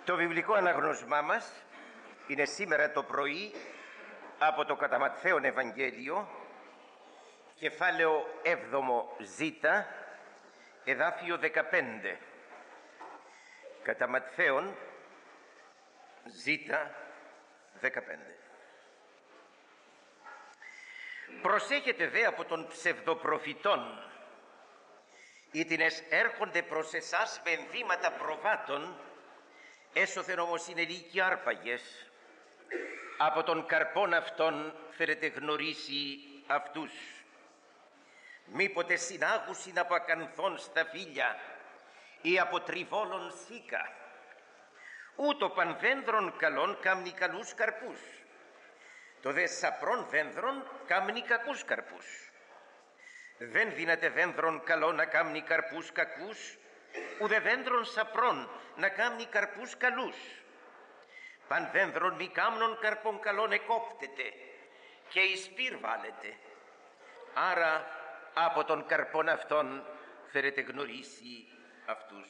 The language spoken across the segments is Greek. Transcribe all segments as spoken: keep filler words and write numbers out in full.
Το βιβλικό αναγνώσμά μας είναι σήμερα το πρωί από το κατά Ματθαίον Ευαγγέλιο, κεφάλαιο έβδομο Ζ, εδάφιο δεκαπέντε. Κατά Ματθαίον Ζ δεκαπέντε. Προσέχετε δε από των ψευδοπροφητών, ήτινες έρχονται προς εσάς με ενδύματα προβάτων, έσωθεν όμως είναι λύκοι άρπαγες. Από των καρπών αυτών φέρετε γνωρίσει αυτούς. Μήποτε συνάγουσιν από ακανθών σταφύλια ή από τριβόλων σίκα. Ούτω παν δένδρον καλών κάμνει καλούς καρπούς. Το δε σαπρών δένδρον κάμνει κακούς καρπούς. Δεν δύναται δένδρον καλό να κάμνει καρπούς κακούς, ουδε δένδρον σαπρών να κάμνει καρπούς καλούς. Παν δένδρον μη κάμνων καρπών καλών εκόπτεται και εις πυρ βάλετε. Άρα από των καρπών αυτών φέρετε γνωρίσει αυτούς.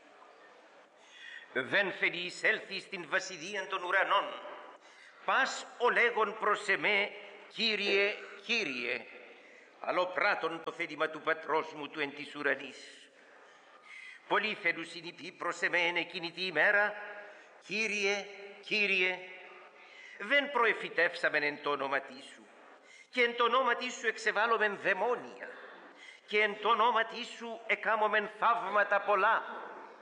Δεν θέλει εισέλθει στην βασιλεία των ουρανών πας ο λέγον προς εμέ Κύριε, Κύριε, αλλο πράττων το θέλημα του πατρός μου του εν της ουρανής. Πολλοί θέλουν συνειπεί προς εμέν εκείνη τη ημέρα, Κύριε, Κύριε, δεν προεφητεύσαμεν εν το όνομα Σου, και εν το όνομα Σου εξεβάλλομεν δαιμόνια, και εν το όνομα Σου εκάμομεν θαύματα πολλά.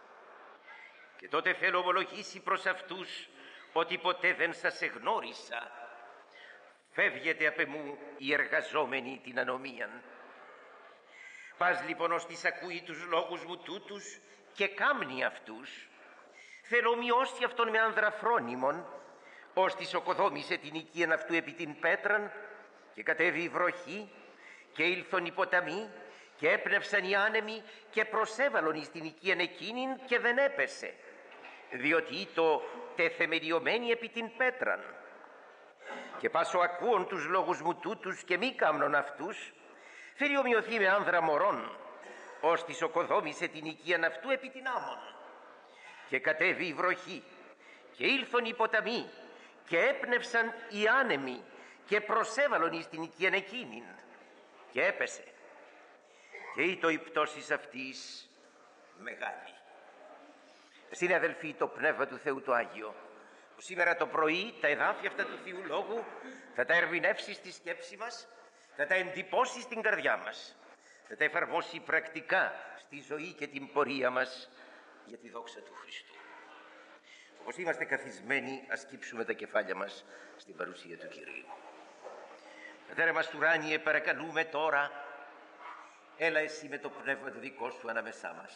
Και τότε θέλω ομολογήσει προς αυτούς ότι ποτέ δεν σας εγνώρισα. Φεύγετε απ' εμού οι εργαζόμενοι την ανομίαν. Πας λοιπόν ως της ακούει τους λόγους μου τούτους και κάμνει αυτούς. Θέλω μειώσει αυτόν με ανδραφρόνιμον, ως της οκοδόμησε την οικίαν αυτού επί την πέτραν, και κατέβη η βροχή και ήλθον οι ποταμοί και έπνευσαν οι άνεμοι και προσέβαλον εις την οικίαν εκείνην και δεν έπεσε, διότι ήτο τεθεμελιωμένη επί την πέτραν. Και πάσο ακούων τους λόγους μου τούτους και μη κάμνων αυτούς, θέλει ομοιωθεί με άνδρα μωρών, ως της οκοδόμησε την οικίαν αυτού επί την άμμον. Και κατέβη η βροχή και ήλθον οι ποταμοί και έπνευσαν οι άνεμοι και προσέβαλον εις την οικίαν εκείνην και έπεσε. Και ήτο η πτώσης αυτής μεγάλη. Εσύνε αδελφοί, το Πνεύμα του Θεού το Άγιο, που σήμερα το πρωί τα εδάφια αυτά του Θείου Λόγου θα τα ερμηνεύσει στη σκέψη μας, θα τα εντυπώσει στην καρδιά μας, θα τα εφαρμόσει πρακτικά στη ζωή και την πορεία μας για τη δόξα του Χριστού. Όπως είμαστε καθισμένοι, ας κύψουμε τα κεφάλια μας στην παρουσία του Κυρίου. Πατέρα μας ουράνιε, παρακαλούμε τώρα, έλα εσύ με το πνεύμα το δικό σου ανάμεσά μας.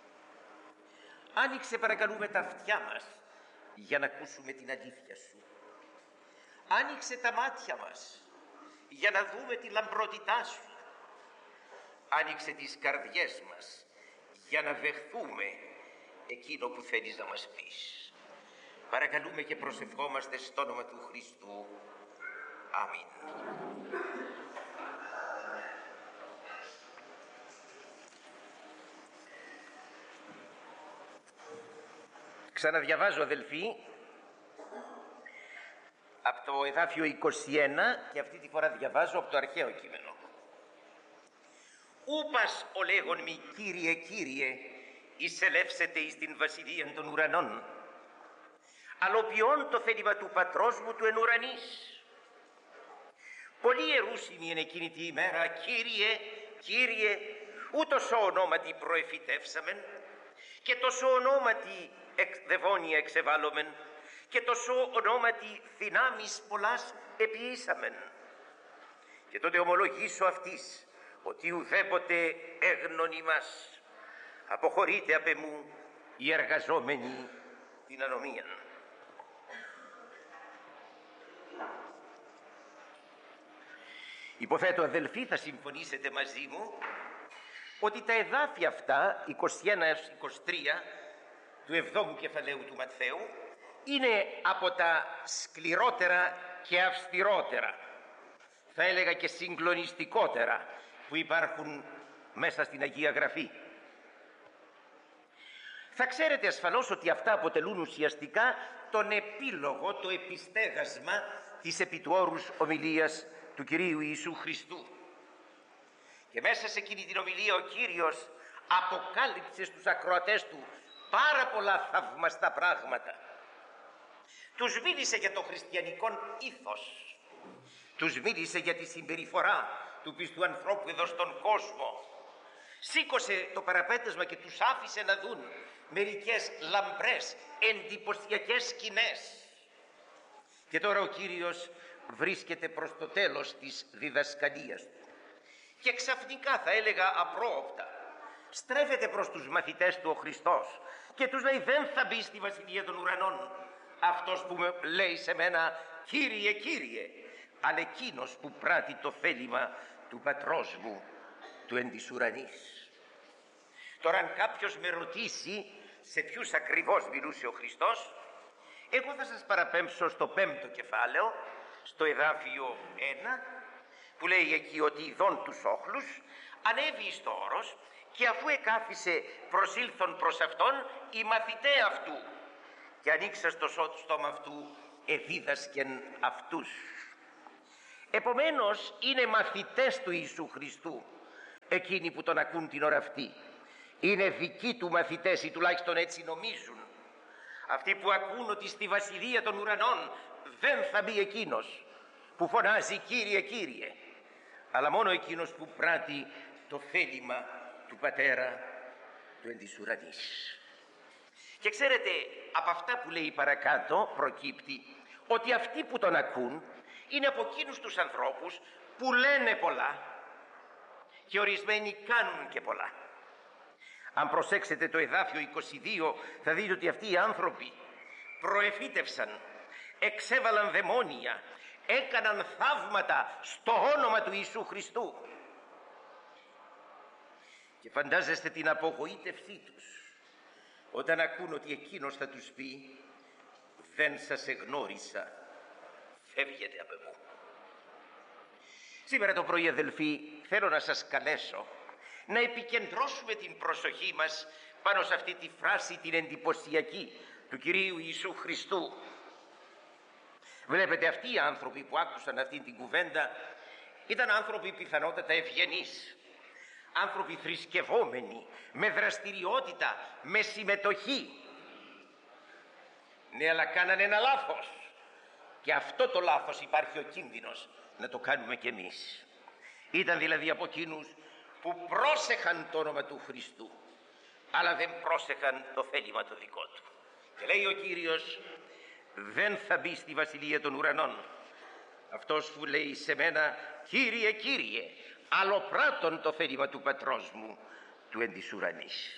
Άνοιξε παρακαλούμε τα αυτιά μας για να ακούσουμε την αλήθεια σου. Άνοιξε τα μάτια μας για να δούμε τη λαμπρότητά σου. Άνοιξε τις καρδιές μας για να δεχθούμε εκείνο που θέλεις να μας πεις. Παρακαλούμε και προσευχόμαστε στο όνομα του Χριστού. Αμήν. Ξαναδιαβάζω αδελφοί από το εδάφιο είκοσι ένα και αυτή τη φορά διαβάζω από το αρχαίο κείμενο. Ούπας ο λέγον μη Κύριε, Κύριε, εισελεύσετε εις την βασιλεία των ουρανών, αλλοποιών το θέλημα του πατρός μου του εν ουρανής. Πολλοί ερούσιμοι εν εκείνη τη ημέρα, Κύριε, Κύριε, ούτως ο ονόματι προεφητεύσαμεν και τόσο ονόματι δαιμόνια εξεβάλλομεν και τόσο ονόματι δυνάμεις πολλάς επιήσαμεν. Και τότε ομολογήσω αυτής ότι ουδέποτε έγνωνοι μας, αποχωρείτε απ' εμού οι εργαζόμενοι την ανομίαν. Υποθέτω αδελφοί θα συμφωνήσετε μαζί μου ότι τα εδάφια αυτά είκοσι ένα έως είκοσι τρία του εβδόμου κεφαλαίου του Ματθαίου είναι από τα σκληρότερα και αυστηρότερα, θα έλεγα και συγκλονιστικότερα που υπάρχουν μέσα στην Αγία Γραφή. Θα ξέρετε ασφαλώς ότι αυτά αποτελούν ουσιαστικά τον επίλογο, το επιστέγασμα της επί του όρους ομιλίας του Κυρίου Ιησού Χριστού. Και μέσα σε εκείνη την ομιλία ο Κύριος αποκάλυψε στους ακροατές του πάρα πολλά θαυμαστά πράγματα. Τους μίλησε για το χριστιανικό ήθος, τους μίλησε για τη συμπεριφορά του πιστού ανθρώπου εδώ στον κόσμο. Σήκωσε το παραπέτασμα και τους άφησε να δουν μερικές λαμπρές, εντυπωσιακές σκηνές. Και τώρα ο Κύριος βρίσκεται προς το τέλος της διδασκαλίας του. Και ξαφνικά, θα έλεγα απρόοπτα, στρέφεται προς τους μαθητές του ο Χριστός και τους λέει: δεν θα μπει στη Βασιλεία των Ουρανών αυτός που με λέει σε μένα Κύριε, Κύριε, αλλά εκείνος που πράττει το θέλημα του Πατρός μου του εν της ουρανής. Τώρα αν κάποιος με ρωτήσει σε ποιους ακριβώς μιλούσε ο Χριστός, εγώ θα σας παραπέμψω στο πέμπτο κεφάλαιο, στο εδάφιο ένα, που λέει εκεί ότι ειδών τους όχλους ανέβη εις το όρος και αφού εκάθισε προσήλθον προς αυτόν οι μαθηταί αυτού και ανοίξα στο στόμα αυτού εδίδασκεν αυτούς. Επομένως είναι μαθητές του Ιησού Χριστού εκείνοι που τον ακούν την ώρα αυτή. Είναι δικοί του μαθητές, ή τουλάχιστον έτσι νομίζουν. Αυτοί που ακούν ότι στη Βασιλεία των Ουρανών δεν θα μπει εκείνος που φωνάζει Κύριε, Κύριε, αλλά μόνο εκείνος που πράττει το θέλημα του Πατέρα του εν της ουρανής. Και ξέρετε, από αυτά που λέει παρακάτω προκύπτει ότι αυτοί που τον ακούν είναι από εκείνους τους ανθρώπους που λένε πολλά και ορισμένοι κάνουν και πολλά. Αν προσέξετε το εδάφιο είκοσι δύο θα δείτε ότι αυτοί οι άνθρωποι προεφήτευσαν, εξέβαλαν δαιμόνια, έκαναν θαύματα στο όνομα του Ιησού Χριστού. Και φαντάζεστε την απογοήτευσή τους όταν ακούν ότι εκείνος θα τους πει δεν σας εγνώρισα, φεύγετε από μου. Σήμερα το πρωί, αδελφοί, θέλω να σας καλέσω να επικεντρώσουμε την προσοχή μας πάνω σε αυτή τη φράση την εντυπωσιακή του Κυρίου Ιησού Χριστού. Βλέπετε, αυτοί οι άνθρωποι που άκουσαν αυτή την κουβέντα ήταν άνθρωποι πιθανότατα ευγενείς, άνθρωποι θρησκευόμενοι, με δραστηριότητα, με συμμετοχή. Ναι, αλλά κάνανε ένα λάθος. Και αυτό το λάθος υπάρχει ο κίνδυνος να το κάνουμε κι εμείς. Ήταν δηλαδή από εκείνους που πρόσεχαν το όνομα του Χριστού, αλλά δεν πρόσεχαν το θέλημα το δικό του. Και λέει ο Κύριος, δεν θα μπει στη Βασιλεία των Ουρανών αυτός που λέει σε μένα Κύριε, Κύριε, αλλοπράττων το θέλημα του Πατρός μου του εν της ουρανής.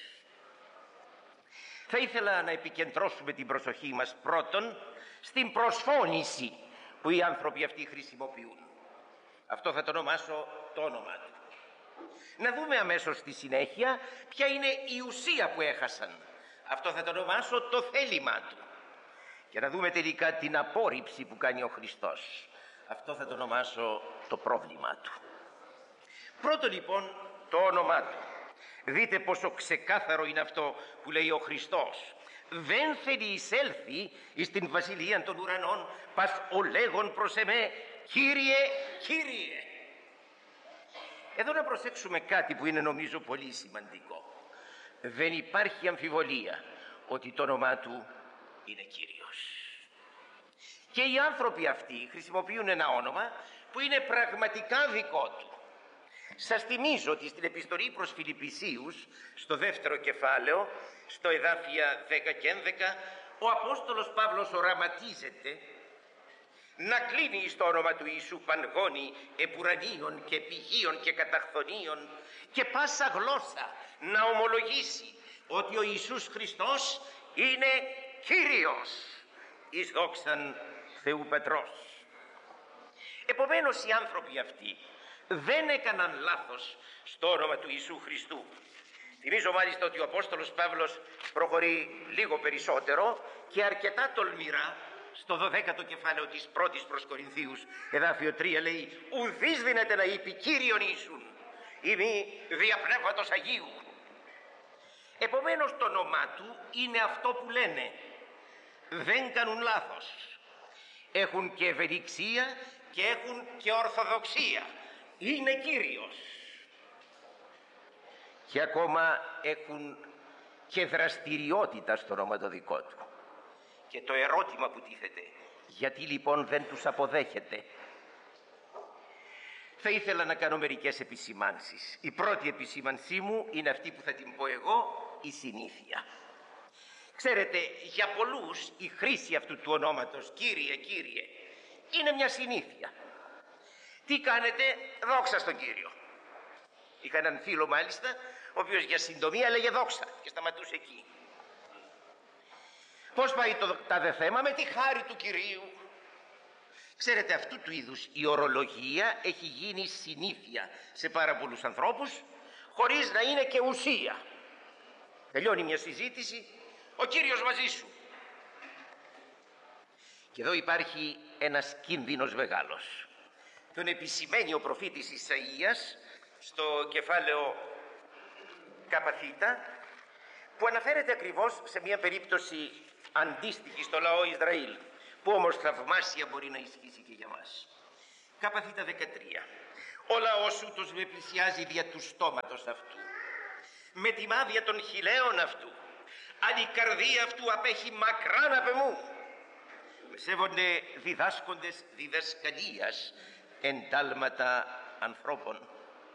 Θα ήθελα να επικεντρώσουμε την προσοχή μας πρώτον στην προσφώνηση που οι άνθρωποι αυτοί χρησιμοποιούν. Αυτό θα το ονομάσω το όνομα του. Να δούμε αμέσως στη συνέχεια ποια είναι η ουσία που έχασαν. Αυτό θα το ονομάσω το θέλημα του. Και να δούμε τελικά την απόρριψη που κάνει ο Χριστός. Αυτό θα το ονομάσω το πρόβλημά του. Πρώτο λοιπόν το όνομά του. Δείτε πόσο ξεκάθαρο είναι αυτό που λέει ο Χριστός. Δεν θέλει εισέλθει εις την Βασιλεία των Ουρανών πας ο λέγον προς εμέ Κύριε, Κύριε. Εδώ να προσέξουμε κάτι που είναι νομίζω πολύ σημαντικό. Δεν υπάρχει αμφιβολία ότι το όνομά του είναι Κύριος. Και οι άνθρωποι αυτοί χρησιμοποιούν ένα όνομα που είναι πραγματικά δικό του. Σας θυμίζω ότι στην επιστολή προς Φιλιππισίους, στο δεύτερο κεφάλαιο, στο εδάφια δέκα και έντεκα, ο Απόστολος Παύλος οραματίζεται να κλείνει στο όνομα του Ιησού πανγόνι επουρανίων και πηγίων και καταχθονίων και πάσα γλώσσα να ομολογήσει ότι ο Ιησούς Χριστός είναι Κύριος εις δόξαν Θεού Πατρός. Επομένως οι άνθρωποι αυτοί δεν έκαναν λάθος στο όνομα του Ιησού Χριστού. Θυμίζω μάλιστα ότι ο Απόστολος Παύλος προχωρεί λίγο περισσότερο και αρκετά τολμηρά στο δωδέκατο κεφάλαιο της πρώτης προς Κορινθίους, εδάφιο τρία, λέει ουδείς δύναται να είπε Κύριον Ιησούν, ημί δια Πνεύματος Αγίου. Επομένως το όνομά του είναι αυτό που λένε. Δεν κάνουν λάθος. Έχουν και ευελιξία και έχουν και ορθοδοξία. Είναι Κύριος. Και ακόμα έχουν και δραστηριότητα στο όνομα το δικό του. Και το ερώτημα που τίθεται, γιατί λοιπόν δεν τους αποδέχεται? Θα ήθελα να κάνω μερικές επισημάνσεις. Η πρώτη επισήμανσή μου είναι αυτή που θα την πω εγώ, η συνήθεια. Ξέρετε, για πολλούς η χρήση αυτού του ονόματος Κύριε, Κύριε είναι μια συνήθεια. Τι κάνετε? Δόξα στον Κύριο. Είχα έναν φίλο μάλιστα, ο οποίος για συντομία έλεγε δόξα και σταματούσε εκεί. Πώς πάει το τάδε θέμα? Με τη χάρη του Κυρίου. Ξέρετε, αυτού του είδους η ορολογία έχει γίνει συνήθεια σε πάρα πολλούς ανθρώπους, χωρίς να είναι και ουσία. Τελειώνει μια συζήτηση, ο Κύριος μαζί σου. Και εδώ υπάρχει ένας κίνδυνος μεγάλος. Τον επισημαίνει ο προφήτης Ισαΐας στο κεφάλαιο Καπαθήτα, που αναφέρεται ακριβώς σε μια περίπτωση αντίστοιχη στο λαό Ισραήλ, που όμως θαυμάσια μπορεί να ισχύσει και για μας. Καπαθήτα δεκατρία. Ο λαός ούτως με πλησιάζει δια του στόματος αυτού, με τη μάδια των χιλέων αυτού, αν η καρδία αυτού απέχει μακράν απ' εμού. Με σέβονται διδάσκοντες διδασκαλίας εντάλματα ανθρώπων.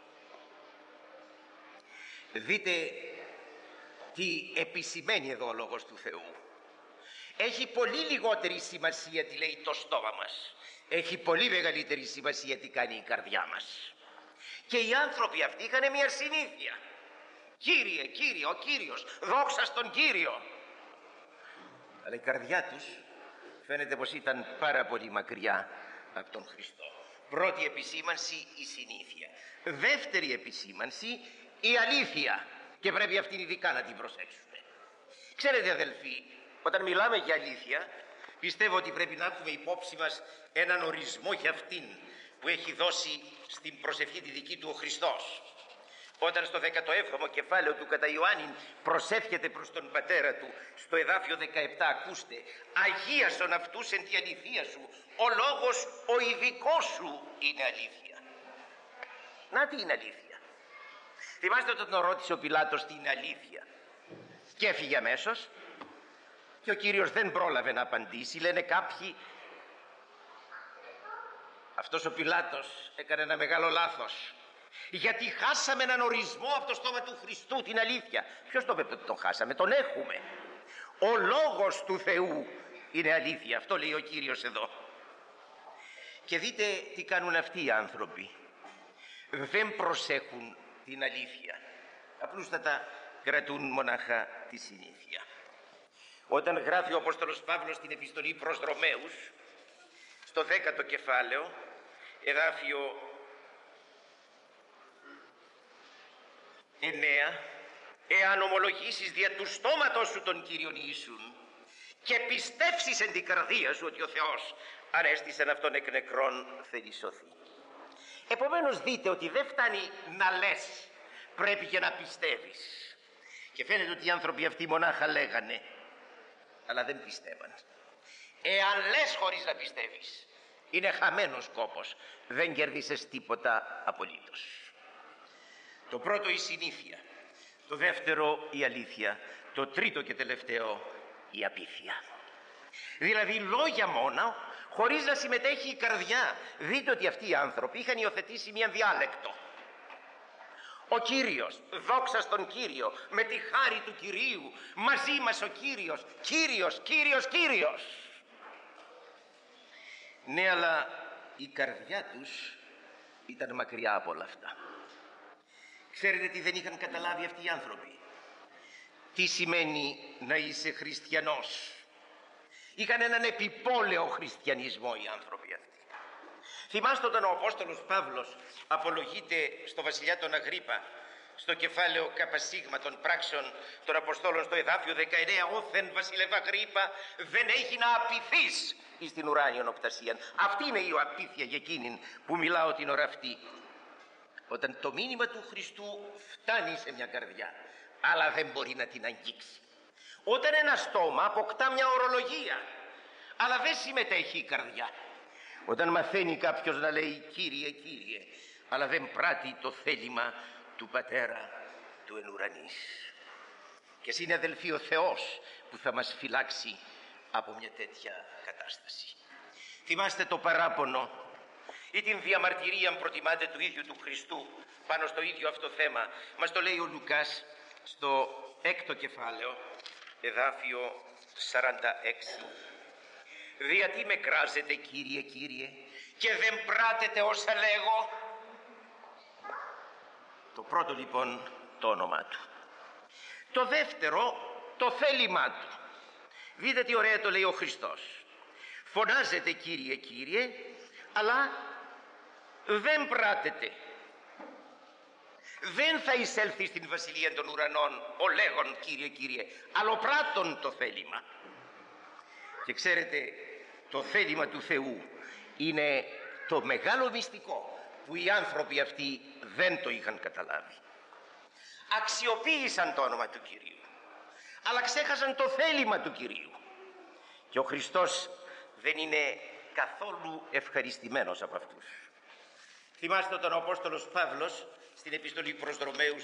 Δείτε τι επισημαίνει εδώ ο Λόγος του Θεού. Έχει πολύ λιγότερη σημασία τι λέει το στόμα μας. Έχει πολύ μεγαλύτερη σημασία τι κάνει η καρδιά μας. Και οι άνθρωποι αυτοί είχαν μια συνήθεια. Κύριε, Κύριε, ο Κύριος, δόξα στον Κύριο. Αλλά η καρδιά τους φαίνεται πως ήταν πάρα πολύ μακριά από τον Χριστό. Πρώτη επισήμανση, η συνήθεια. Δεύτερη επισήμανση, η αλήθεια. Και πρέπει αυτήν ειδικά να την προσέξουμε. Ξέρετε αδελφοί, όταν μιλάμε για αλήθεια, πιστεύω ότι πρέπει να έχουμε υπόψη μας έναν ορισμό για αυτήν που έχει δώσει στην προσευχή τη δική του ο Χριστός. Όταν στο δέκατο έβδομο κεφάλαιο του κατά Ιωάννην προσεύχεται προς τον πατέρα του, στο εδάφιο δεκαεπτά ακούστε, αγίασον αυτούς εν τη αληθεία σου, ο λόγος ο ειδικός σου είναι αλήθεια. Να τι είναι αλήθεια? Θυμάστε όταν τον ρώτησε ο Πιλάτος τι είναι αλήθεια και έφυγε αμέσως και ο Κύριος δεν πρόλαβε να απαντήσει. Λένε κάποιοι, αυτός ο Πιλάτος έκανε ένα μεγάλο λάθος, γιατί χάσαμε έναν ορισμό από το στόμα του Χριστού, την αλήθεια. Ποιος το είπε ότι τον χάσαμε? Τον έχουμε. Ο λόγος του Θεού είναι αλήθεια. Αυτό λέει ο Κύριος εδώ. Και δείτε τι κάνουν αυτοί οι άνθρωποι. Δεν προσέχουν την αλήθεια. Απλούστατα κρατούν μονάχα τη συνήθεια. Όταν γράφει ο Απόστολος Παύλος την επιστολή προς Ρωμαίους, στο δέκατο κεφάλαιο, εδάφιο εννέα, εάν ομολογήσεις δια του στόματος σου τον Κύριον Ιησούν και πιστεύσεις εν την καρδία σου ότι ο Θεός ανέστησεν αυτόν εκ νεκρών, θέλει σωθεί. Επομένως δείτε ότι δεν φτάνει να λες, πρέπει και να πιστεύεις. Και φαίνεται ότι οι άνθρωποι αυτοί μονάχα λέγανε, αλλά δεν πιστεύαν. Εάν λες χωρίς να πιστεύεις, είναι χαμένος κόπος, δεν κερδίσες τίποτα απολύτως. Το πρώτο η συνήθεια, το δεύτερο η αλήθεια, το τρίτο και τελευταίο η απίθεια. Δηλαδή λόγια μόνο, χωρίς να συμμετέχει η καρδιά. Δείτε ότι αυτοί οι άνθρωποι είχαν υιοθετήσει μια διάλεκτο. Ο Κύριος, δόξα στον Κύριο, με τη χάρη του Κυρίου, μαζί μας ο Κύριος, Κύριος, Κύριος, Κύριος. Ναι, αλλά η καρδιά τους ήταν μακριά από όλα αυτά. Ξέρετε τι δεν είχαν καταλάβει αυτοί οι άνθρωποι? Τι σημαίνει να είσαι χριστιανός? Είχαν έναν επιπόλαιο χριστιανισμό οι άνθρωποι αυτοί. Θυμάστε όταν ο Απόστολος Παύλος απολογείται στο βασιλιά τον Αγρίπα, στο κεφάλαιο καπασίγμα των πράξεων των Αποστόλων, στο εδάφιο δεκαεννέα, όθεν βασιλεύα Αγρίπα, δεν έχει να απειθείς εις την ουράνιον οπτασίαν. Αυτή είναι η απίθεια για εκείνην που μιλάω την ώρα αυτή. Όταν το μήνυμα του Χριστού φτάνει σε μια καρδιά, αλλά δεν μπορεί να την αγγίξει. Όταν ένα στόμα αποκτά μια ορολογία, αλλά δεν συμμετέχει η καρδιά. Όταν μαθαίνει κάποιος να λέει Κύριε, Κύριε, αλλά δεν πράττει το θέλημα του Πατέρα του εν ουρανής. Και εσύ είναι, αδελφοί, ο Θεός που θα μας φυλάξει από μια τέτοια κατάσταση. Θυμάστε το παράπονο ή την διαμαρτυρία, αν προτιμάτε, του ίδιου του Χριστού πάνω στο ίδιο αυτό θέμα. Μας το λέει ο Λουκάς στο έκτο κεφάλαιο, εδάφιο σαράντα έξι. «Διατί με κράζετε, Κύριε, Κύριε, και δεν πράτετε όσα λέγω?» Το πρώτο λοιπόν το όνομά του. Το δεύτερο το θέλημά του. Δείτε τι ωραία το λέει ο Χριστός. Φωνάζετε Κύριε, Κύριε, αλλά δεν πράτετε. Δεν θα εισέλθει στην βασιλεία των ουρανών ο λέγον Κύριε, Κύριε, αλλοπράττων το θέλημα. Και ξέρετε, το θέλημα του Θεού είναι το μεγάλο μυστικό που οι άνθρωποι αυτοί δεν το είχαν καταλάβει. Αξιοποίησαν το όνομα του Κυρίου, αλλά ξέχασαν το θέλημα του Κυρίου. Και ο Χριστός δεν είναι καθόλου ευχαριστημένος από αυτούς. Θυμάστε όταν ο Απόστολος Παύλος στην επιστολή προς Ρωμαίους